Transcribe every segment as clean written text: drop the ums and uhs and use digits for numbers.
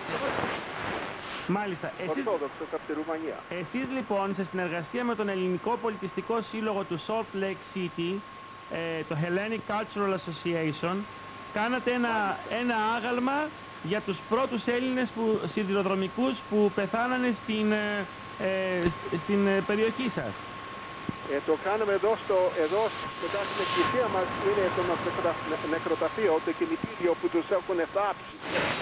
Μάλιστα. Ορθόδοξο από τη Ρουμανία. Εσείς λοιπόν σε συνεργασία με τον Ελληνικό Πολιτιστικό Σύλλογο του Salt Lake City, το Hellenic Cultural Association, κάνατε ένα άγαλμα για τους πρώτους Έλληνες σιδηροδρομικούς που πεθάνανε στην περιοχή σας. Το κάνουμε εδώ κοντά στην εκκλησία μας, είναι το νεκροταφείο, το κημητήριο που τους έχουν θάψει.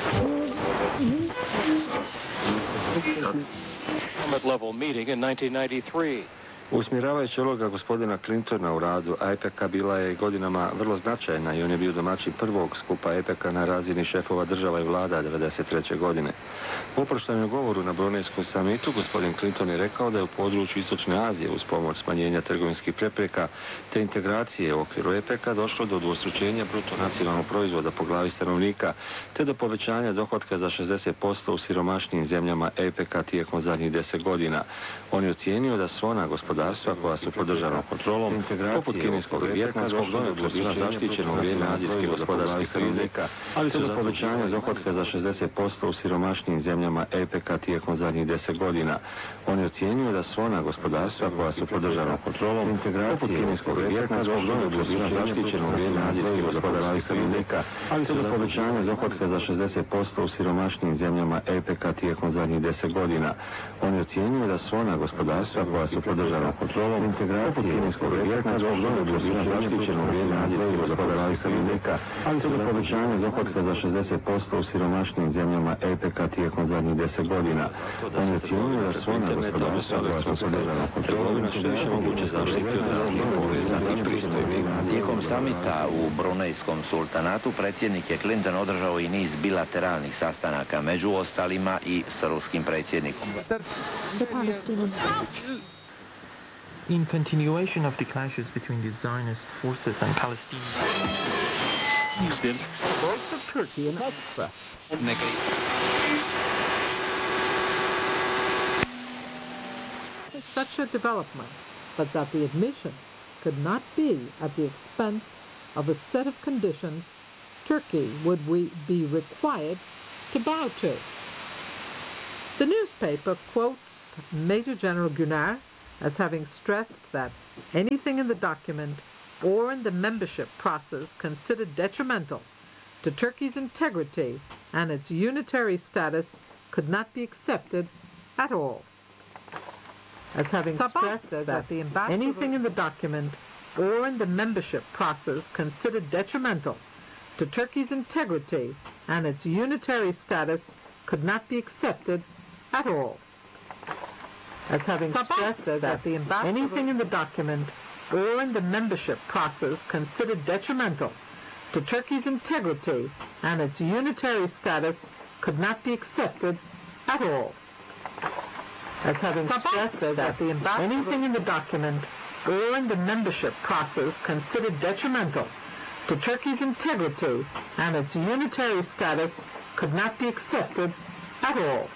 Summit level meeting in 1993. Usmjeravajući uloga gospodina Clintona u radu AIPEC-a bila je godinama vrlo značajna i on je bio domaćin prvog skupa AIPEC-a na razini šefova država i vlada 1993. godine. U oproštajnom govoru na Brunejskom samitu gospodin Clinton je rekao da je u području Istočne Azije uz pomoć smanjenja trgovinskih prepreka te integracije u okviru AIPEC-a došlo do udvostručenja bruto nacionalnog proizvoda po glavi stanovnika te do povećanja dohotka za 60% u siromašnijim zemljama AIPEC-a tijekom zadnjih 10 godina. On je ocijenio da su ona gospodarstva koja su pod državnom kontrolom, poput kineskog i vijetnamskog, donekle bila zaštićena u vrijeme azijske gospodarske krize, ali su do povećanja dohotka za 60% u siromašnijim zemljama AIPEC-a tijekom zadnjih 10 godina. On je ocijenio da su ona gospodarstva koja su pod državnom kontrolom, poput kineskog i vijetnamskog, donekle bila zaštićena u vrijeme azijske gospodarske krize, ali su do povećanja dohotka za 60% u siromašnijim zemljama AIPEC-a tijekom zadnjih 10 godina. On je ocijenio da su ona gospodarstva koja su pod državnom kontrolom, poput kineskog i vijetnamskog, donekle bila zaštićena u vrijeme azijske gospodarske krize, ali su do povećanja dohotka za 60% u siromašnijim zemljama AIPEC-a tijekom zadnjih 10 godina. On je ocijenio da su ona gospodarstva koja su pod državnom kontrolom, što više moguće zaštiti od raznih poreza i pristojbi. Tijekom samita u Brunejskom sultanatu predsjednik je Clinton održao i niz bilateralnih sastanaka, među ostalima i s ruskim predsjednikom. In continuation of the clashes between the Zionist forces and Palestinians. Both of Turkey and Hezbollah. Such a development, but that the admission could not be at the expense of a set of conditions Turkey would be required to bow to. The newspaper quotes Major General Gunnar as having stressed that anything in the document or in the membership process considered detrimental to Turkey's integrity and its unitary status could not be accepted at all. As having stressed that anything in the document or in the membership process considered detrimental to Turkey's integrity and its unitary status could not be accepted at all. As having stressed that anything in the document or in the membership process considered detrimental to Turkey's integrity and its unitary status could not be accepted at all. As having stressed that anything in the document or in the membership process considered detrimental to Turkey's integrity and its unitary status could not be accepted at all.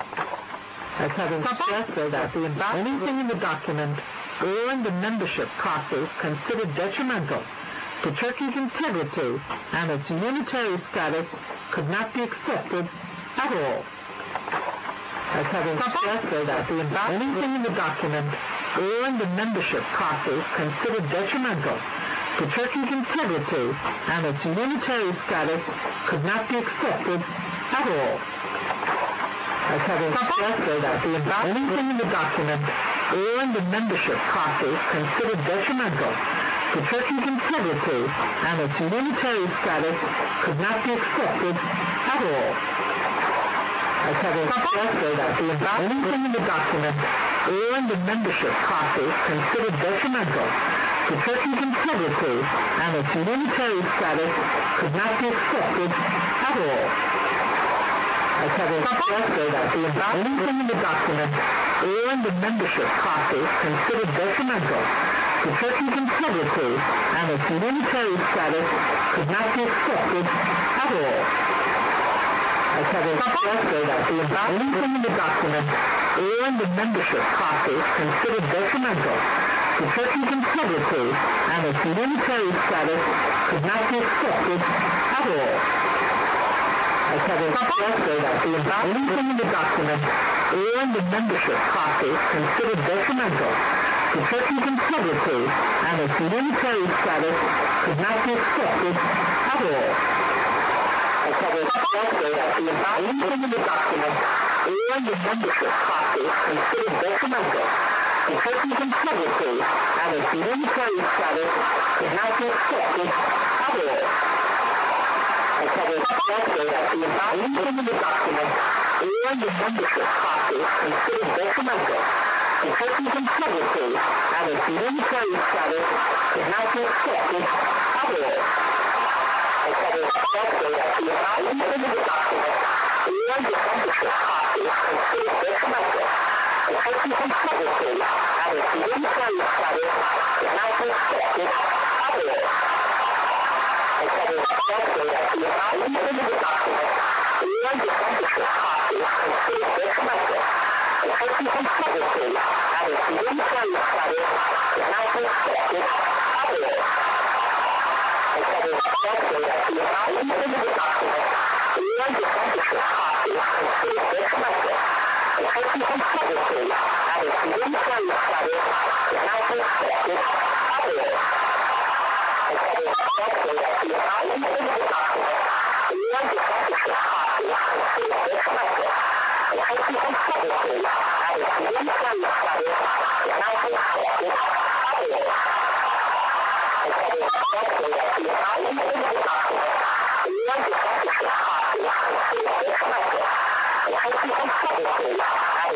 As having stressed that anything in the document or in the membership process considered detrimental to Turkey's integrity and its unitary status could not be accepted at all. As having stressed that anything in the document or in the membership process considered detrimental to Turkey's integrity and its unitary status could not be accepted at all. As having stressed that anything in the document or in the membership process considered detrimental to Turkey's integrity and its unitary status could not be accepted at all. As having stressed that anything in the document or in the membership process considered detrimental to Turkey's integrity and its unitary status could not be accepted at all. As having stressed that anything in the document or in the membership process considered detrimental to Turkey's integrity and its unitary status could not be accepted at all. As having stressed that anything in the document or in the membership process considered detrimental to Turkey's integrity and its unitary status could not be accepted at all. I covered yesterday that the anything in the document or the membership process considered detrimental to churches and publicly and its unitary status could not be accepted at all. I covered yesterday that the anything in the document or the membership process considered detrimental to churches and publicly and its unitary status could not be accepted at all. I covered yesterday that the anything in the document or the membership process considered detrimental to churches and publicly and its unitary status could not be accepted at all. I covered yesterday that the anything in the document or the membership process considered detrimental to churches and publicly and its unitary status could not be accepted at all. I covered yesterday that the anything in the document or the membership process considered detrimental to churches and publicly and its unitary status could not be accepted at all. I covered yesterday that the anything in the document or the membership process considered detrimental to churches and publicly and its unitary status could not be accepted at all. I covered yesterday that the anything in the document or the membership process considered detrimental to churches and publicly and its unitary status could not be accepted at all. I covered yesterday that the anything in the document or the membership process considered detrimental to churches and publicly